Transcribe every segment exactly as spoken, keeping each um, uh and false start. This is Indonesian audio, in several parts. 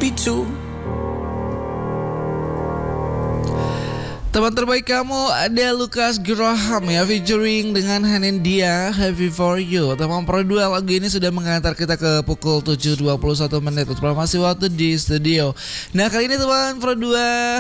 happy too. Teman terbaik kamu ada Lucas Graham ya, featuring dengan Hanendia, Happy For You. Teman Pro dua, lagu ini sudah mengantar kita ke pukul tujuh dua puluh satu menit. Masih waktu di studio. Nah kali ini teman Pro dua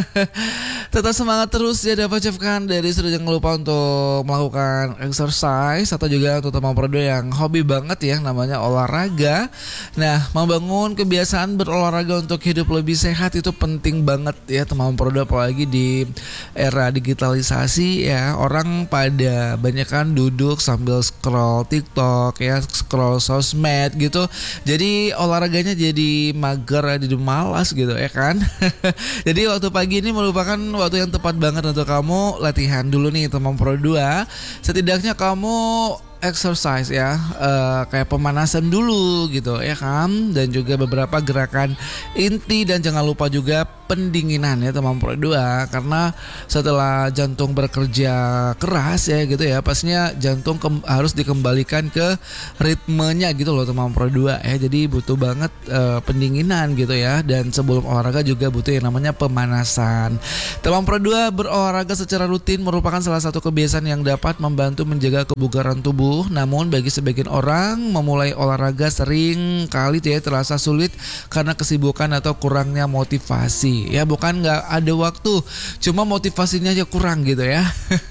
tetap semangat terus ya, dapat ucapkan dari sudah jangan lupa untuk melakukan exercise, atau juga untuk teman Pro dua yang hobi banget ya namanya olahraga. Nah membangun kebiasaan berolahraga untuk hidup lebih sehat itu penting banget ya teman Pro dua, apalagi di era digitalisasi ya, orang pada banyak kan duduk sambil scroll TikTok ya, scroll sosmed gitu. Jadi olahraganya jadi mager, jadi malas gitu ya kan. Jadi waktu pagi ini merupakan waktu yang tepat banget untuk kamu latihan dulu nih teman Pro dua. Setidaknya kamu exercise ya, uh, kayak pemanasan dulu gitu ya kan, dan juga beberapa gerakan inti, dan jangan lupa juga pendinginan ya teman Pro dua, karena setelah jantung bekerja keras ya gitu ya, pastinya jantung ke- harus dikembalikan ke ritmenya gitu loh teman Pro dua ya. Jadi butuh banget uh, pendinginan gitu ya, dan sebelum olahraga juga butuh yang namanya pemanasan. Teman Pro dua, berolahraga secara rutin merupakan salah satu kebiasaan yang dapat membantu menjaga kebugaran tubuh. Namun bagi sebagian orang, memulai olahraga sering kali ya terasa sulit karena kesibukan atau kurangnya motivasi. Ya bukan nggak ada waktu, cuma motivasinya aja kurang gitu ya.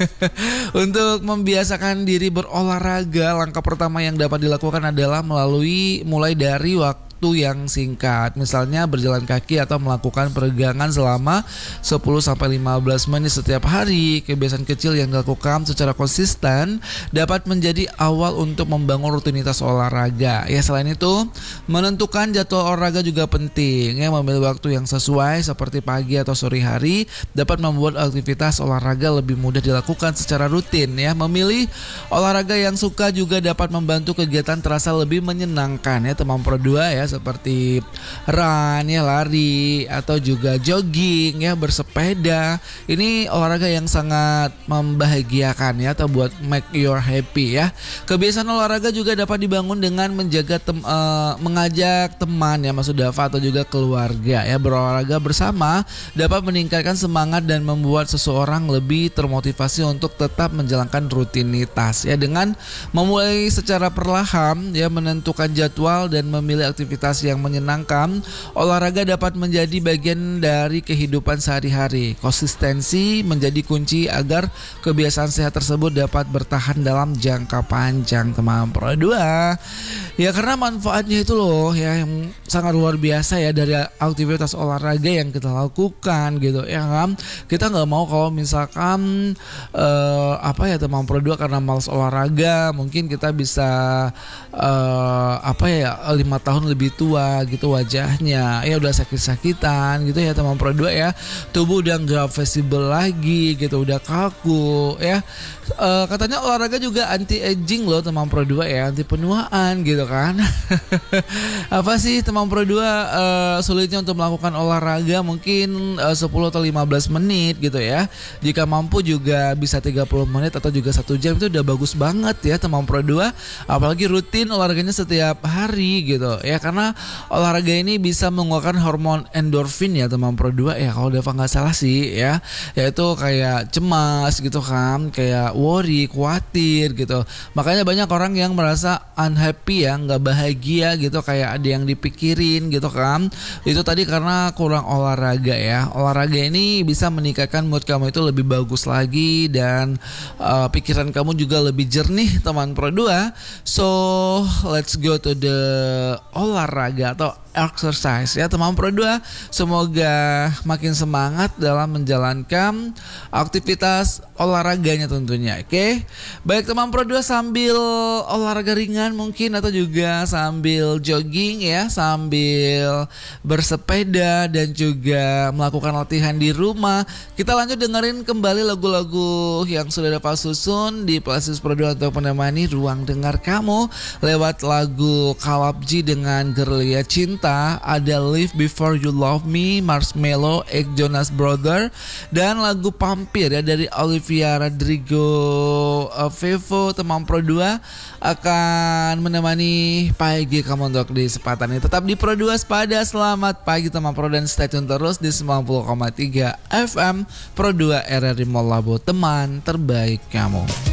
Untuk membiasakan diri berolahraga, langkah pertama yang dapat dilakukan adalah melalui mulai dari waktu yang singkat, misalnya berjalan kaki atau melakukan peregangan selama sepuluh sampai lima belas menit setiap hari. Kebiasaan kecil yang dilakukan secara konsisten dapat menjadi awal untuk membangun rutinitas olahraga. Ya selain itu, menentukan jadwal olahraga juga penting ya, memilih waktu yang sesuai seperti pagi atau sore hari dapat membuat aktivitas olahraga lebih mudah dilakukan secara rutin ya. Memilih olahraga yang suka juga dapat membantu kegiatan terasa lebih menyenangkan ya teman Pro dua ya, seperti run ya, lari, atau juga jogging ya, bersepeda. Ini olahraga yang sangat membahagiakan ya, atau buat make your happy ya. Kebiasaan olahraga juga dapat dibangun dengan menjaga tem, uh, mengajak teman ya, maksud Dava, atau juga keluarga ya. Berolahraga bersama dapat meningkatkan semangat dan membuat seseorang lebih termotivasi untuk tetap menjalankan rutinitas ya. Dengan memulai secara perlahan ya, menentukan jadwal dan memilih aktivitas yang menyenangkan, olahraga dapat menjadi bagian dari kehidupan sehari-hari. Konsistensi menjadi kunci agar kebiasaan sehat tersebut dapat bertahan dalam jangka panjang teman Pro dua. Ya karena manfaatnya itu loh ya yang sangat luar biasa ya dari aktivitas olahraga yang kita lakukan gitu ya kan. Kita nggak mau kalau misalkan uh, apa ya teman Pro dua, karena malas olahraga mungkin kita bisa uh, apa ya lima tahun lebih tua gitu wajahnya ya, udah sakit-sakitan gitu ya teman Pro dua ya, tubuh udah nggak visible lagi gitu, udah kaku ya. Uh, katanya olahraga juga anti aging loh teman Pro dua ya, anti penuaan gitu kan. Apa sih teman Pro dua uh, sulitnya untuk melakukan olahraga? Mungkin uh, sepuluh atau lima belas menit gitu ya. Jika mampu juga bisa tiga puluh menit atau juga satu jam, itu udah bagus banget ya teman Pro dua. Apalagi rutin olahraganya setiap hari gitu ya, karena olahraga ini bisa mengeluarkan hormon endorfin ya teman Pro dua ya, kalau Dava nggak salah sih ya, yaitu kayak cemas gitu kan, kayak worry, khawatir gitu. Makanya banyak orang yang merasa unhappy ya, nggak bahagia gitu, kayak ada yang dipikirin gitu kan. Itu tadi karena kurang olahraga ya. Olahraga ini bisa meningkatkan mood kamu itu lebih bagus lagi, dan uh, pikiran kamu juga lebih jernih teman Pro dua. So let's go to the olahraga atau exercise ya teman Pro dua. Semoga makin semangat dalam menjalankan aktivitas olahraganya tentunya. Oke, okay? Baik teman Pro dua, sambil olahraga ringan mungkin, atau juga sambil jogging ya, sambil bersepeda dan juga melakukan latihan di rumah, kita lanjut dengerin kembali lagu-lagu yang sudah dapat susun di playlist Pro dua untuk menemani ruang dengar kamu lewat lagu Kalapji dengan Gerilya Cinta, ada Live Before You Love Me, Marshmello, Egg Jonas Brother, dan lagu Pampir ya dari Olivia Rodrigo. uh, Vevo teman Pro dua akan menemani pagi kamu untuk di kesempatan ini. Tetap di Pro dua Sepada. Selamat pagi teman Pro dan stay tune terus di sembilan puluh koma tiga F M Pro dua R R I Mall Labo, teman terbaik kamu.